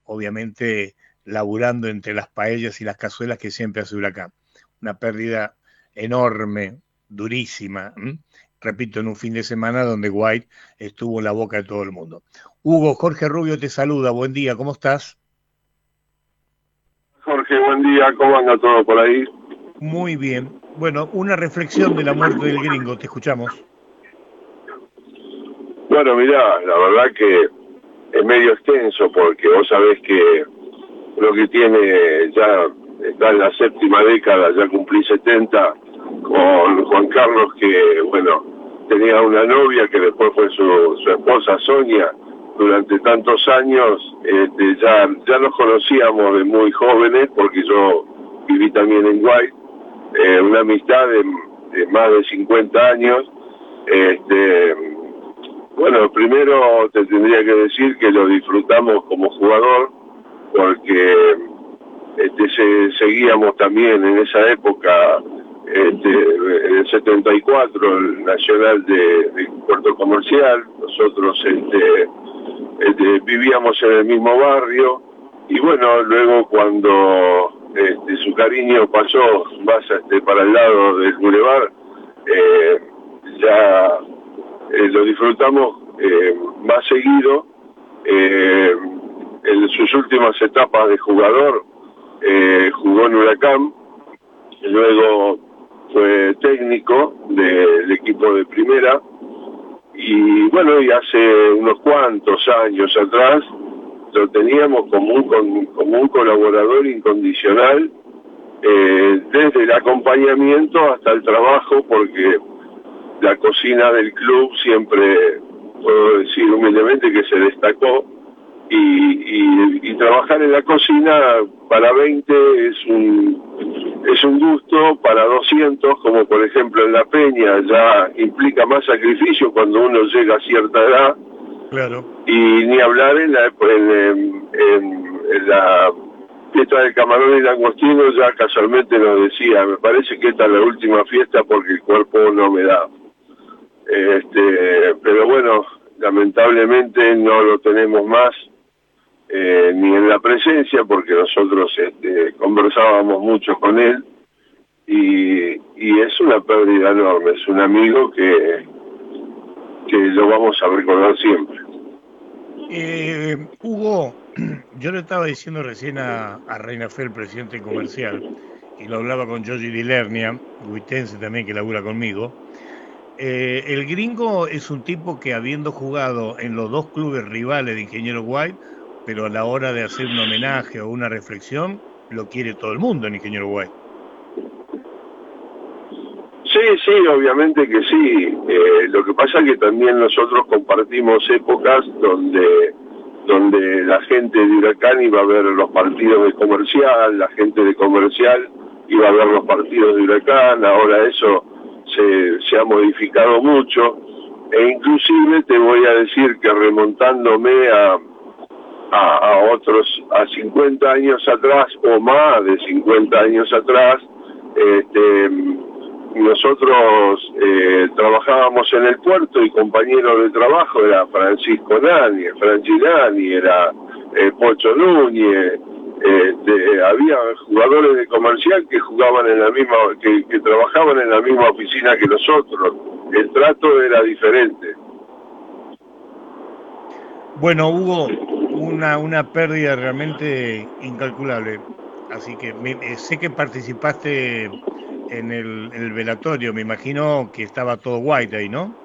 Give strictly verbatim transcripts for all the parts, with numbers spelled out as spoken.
obviamente laburando entre las paellas y las cazuelas que siempre hace Huracán. Una pérdida enorme, durísima, ¿m? Repito, en un fin de semana donde White estuvo en la boca de todo el mundo. Hugo, Jorge Rubio te saluda, buen día, ¿cómo estás? Jorge, buen día, ¿cómo anda todo por ahí? Muy bien. Bueno, una reflexión de la muerte del gringo, te escuchamos. Bueno, mirá, la verdad que es medio extenso porque vos sabés que lo que tiene ya está en la séptima década, ya cumplí setenta, con Juan Carlos, que bueno, tenía una novia que después fue su, su esposa Sonia durante tantos años. Este, ya, ya nos conocíamos de muy jóvenes porque yo viví también en Guay, eh, una amistad de, de más de cincuenta años. Este, bueno, primero te tendría que decir que lo disfrutamos como jugador porque este, se, seguíamos también en esa época, este, en el setenta y cuatro, el Nacional de, de Puerto Comercial. Nosotros este, este, vivíamos en el mismo barrio y bueno, luego cuando este, su cariño pasó más este, para el lado del bulevar, eh, ya eh, lo disfrutamos eh, más seguido. Eh, en sus últimas etapas de jugador eh, jugó en Huracán, luego fue técnico del equipo de primera y bueno, y hace unos cuantos años atrás lo teníamos como un, como un colaborador incondicional, eh, desde el acompañamiento hasta el trabajo, porque la cocina del club siempre, puedo decir humildemente, que se destacó. Y, y, y trabajar en la cocina para veinte es un es un gusto, para doscientos, como por ejemplo en La Peña, ya implica más sacrificio cuando uno llega a cierta edad. Claro. Y ni hablar en la, en, en, en, en la fiesta del camarón y langostino. Ya casualmente nos decía, me parece que esta es la última fiesta porque el cuerpo no me da. Este, pero bueno, lamentablemente no lo tenemos más. Eh, ni en la presencia, porque nosotros este, conversábamos mucho con él y, y es una pérdida enorme. Es un amigo que, que lo vamos a recordar siempre. Eh, Hugo, yo le estaba diciendo recién a, a Reina Fe, el presidente comercial, y lo hablaba con Giorgi Di Lernia, guitense también, que labura conmigo. Eh, el gringo es un tipo que, habiendo jugado en los dos clubes rivales de Ingeniero White, pero a la hora de hacer un homenaje o una reflexión, lo quiere todo el mundo en Ingeniero White. Sí, sí, obviamente que sí. Eh, lo que pasa es que también nosotros compartimos épocas donde donde la gente de Huracán iba a ver los partidos de Comercial, la gente de Comercial iba a ver los partidos de Huracán. Ahora eso se, se ha modificado mucho, e inclusive te voy a decir que remontándome a, a, a otros, a cincuenta años atrás, o más de cincuenta años atrás, este, nosotros eh, trabajábamos en el puerto y compañero de trabajo era Francisco Nani, Franchi Nani, era eh, Pocho Núñez. Este, había jugadores de Comercial que jugaban en la misma, que, que trabajaban en la misma oficina que nosotros. El trato era diferente. Bueno, Hugo, una, una pérdida realmente incalculable. Así que me, eh, sé que participaste en el, en el velatorio, me imagino que estaba todo White ahí, ¿no?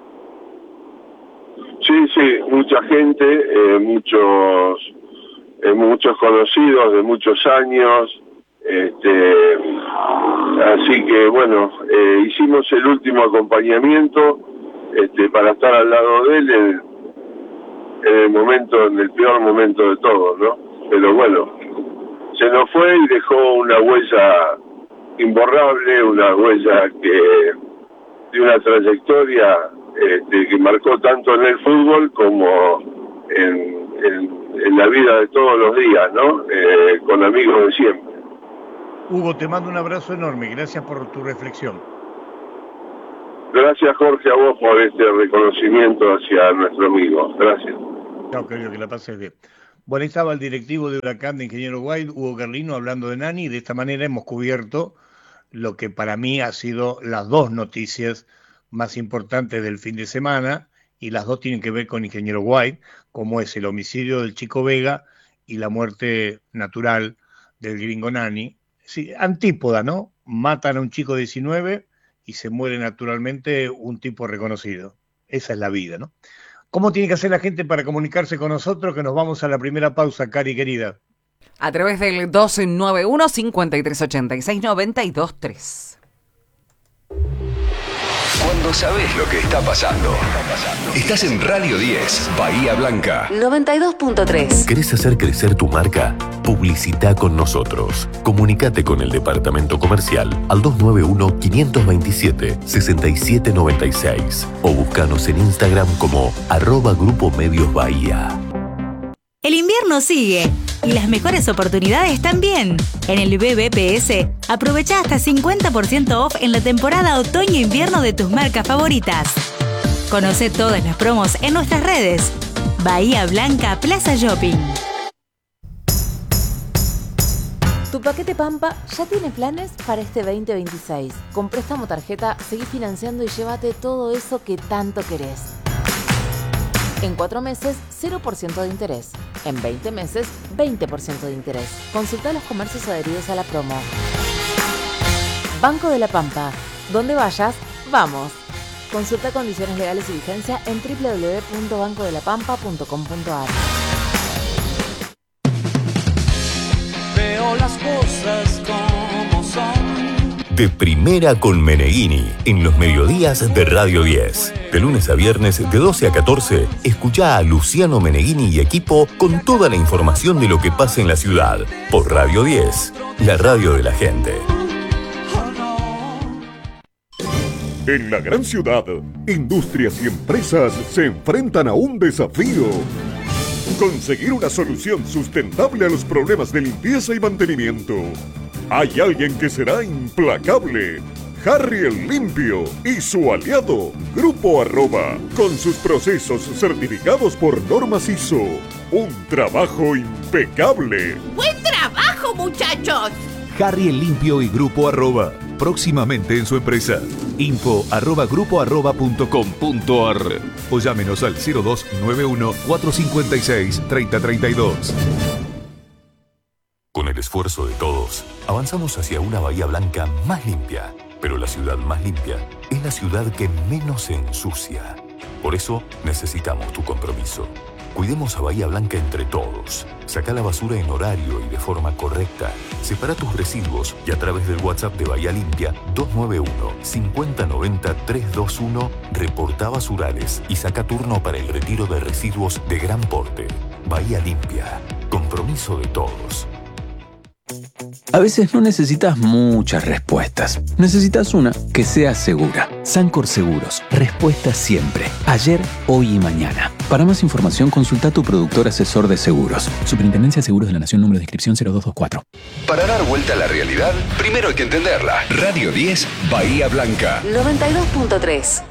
Sí, sí, mucha gente, eh, muchos eh, muchos conocidos de muchos años. Este, así que bueno, eh, hicimos el último acompañamiento este, para estar al lado de él en, en el momento, en el peor momento de todos, ¿no? Pero bueno, se nos fue y dejó una huella imborrable, una huella que de una trayectoria este, que marcó tanto en el fútbol como en, en, en la vida de todos los días, ¿no? Eh, con amigos de siempre. Hugo, te mando un abrazo enorme, gracias por tu reflexión. Gracias, Jorge, a vos por este reconocimiento hacia nuestro amigo. Gracias. Chao, querido, que la pases bien. Bueno, ahí estaba el directivo de Huracán de Ingeniero White, Hugo Carlino, hablando de Nani, y de esta manera hemos cubierto lo que para mí ha sido las dos noticias más importantes del fin de semana, y las dos tienen que ver con Ingeniero White, como es el homicidio del Chico Vega y la muerte natural del gringo Nani. Sí, antípoda, ¿no? Matan a un chico de diecinueve y se muere naturalmente un tipo reconocido. Esa es la vida, ¿no? ¿Cómo tiene que hacer la gente para comunicarse con nosotros? Que nos vamos a la primera pausa, Cari querida. A través del dos nueve uno, cinco tres ocho seis, nueve dos tres. Cuando sabes lo que está pasando. Estás en Radio diez, Bahía Blanca. noventa y dos punto tres. ¿Querés hacer crecer tu marca? Publicita con nosotros. Comunicate con el departamento comercial al dos nueve uno, cinco dos siete, seis siete nueve seis o búscanos en Instagram como arroba Grupo Medios Bahía. El invierno sigue y las mejores oportunidades también. En el B B P S, aprovecha hasta cincuenta por ciento off en la temporada otoño-invierno de tus marcas favoritas. Conoce todas las promos en nuestras redes. Bahía Blanca Plaza Shopping. Tu paquete Pampa ya tiene planes para este veinte veintiséis. Con préstamo tarjeta, seguí financiando y llévate todo eso que tanto querés. En cuatro meses, cero por ciento de interés. En veinte meses, veinte por ciento de interés. Consulta los comercios adheridos a la promo. Banco de la Pampa. Donde vayas, vamos. Consulta condiciones legales y vigencia en doble u doble u doble u punto banco de la pampa punto com punto a r. Veo las cosas como son. De primera con Meneghini, en los mediodías de Radio diez. De lunes a viernes, de doce a catorce, escuchá a Luciano Meneghini y equipo con toda la información de lo que pasa en la ciudad. Por Radio diez, la radio de la gente. En la gran ciudad, industrias y empresas se enfrentan a un desafío. Conseguir una solución sustentable a los problemas de limpieza y mantenimiento. Hay alguien que será implacable. Harry el Limpio y su aliado, Grupo Arroba, con sus procesos certificados por normas I S O. Un trabajo impecable. ¡Buen trabajo, muchachos! Harry el Limpio y Grupo Arroba, próximamente en su empresa. Info arroba grupo arroba punto com punto a r o llámenos al cero dos nueve uno, cuatro cinco seis, tres cero tres dos. Con el esfuerzo de todos, avanzamos hacia una Bahía Blanca más limpia. Pero la ciudad más limpia es la ciudad que menos se ensucia. Por eso necesitamos tu compromiso. Cuidemos a Bahía Blanca entre todos. Saca la basura en horario y de forma correcta. Separa tus residuos y a través del WhatsApp de Bahía Limpia dos nueve uno, cinco cero nueve cero, tres dos uno reporta basurales y saca turno para el retiro de residuos de gran porte. Bahía Limpia. Compromiso de todos. A veces no necesitas muchas respuestas. Necesitas una que sea segura. Sancor Seguros. Respuesta siempre. Ayer, hoy y mañana. Para más información, consulta a tu productor asesor de seguros. Superintendencia de Seguros de la Nación, número de inscripción cero dos dos cuatro. Para dar vuelta a la realidad, primero hay que entenderla. Radio diez, Bahía Blanca. noventa y dos punto tres.